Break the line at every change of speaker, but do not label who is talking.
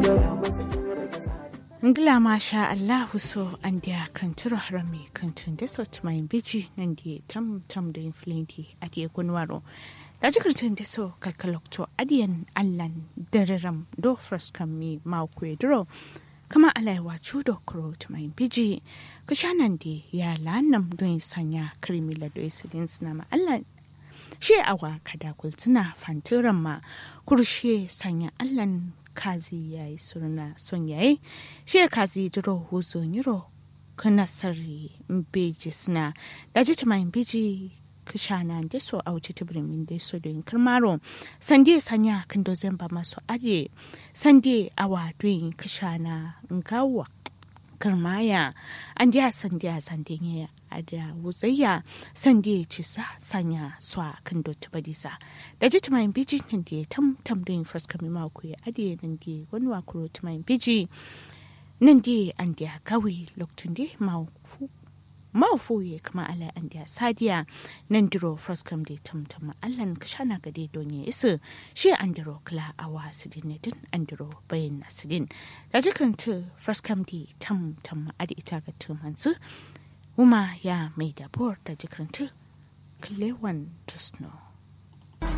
Ngila masha Allahu so an dia kranturo harami krantun da so tumayin biji nan dia tam da influenti a dia gunwaro. Da ji krantun da so kalkalokto adiyan allan dararam do first kami ma kwedro kama alaiwa chudo kuro tumayin biji kushanan di ya lanam don sanya krimila do isidin sinama allan she awa kada kultuna fantiran ma kurshe sanya allan kazi yayi surna son yayi she kazi duro huzo nyiro kana sarri mbeji sna daji tumayin biji kishana de so auci tibrimin de so do kirmaro sande sanya kando zamba maso ade sande awa doin kishana ngawa kirmaya andiya sandiya sandinye ada wuzayya sande cisa sanya swa kando tibadisa da jitmayin biji nan de tam din first kami mako ya ade nan de wani wakuro tumayin biji nan de andiya kawi loktun de mawfu ya kama ala andiya sadiya nan diro first kam de tam allan kashana gade donye isu shi andiro kla awa sidin din andiro bayin nasidin da jikranta first kam de tam ade ita ga tumansu Uma ya mai da buwar da jikranta kalewan tusno.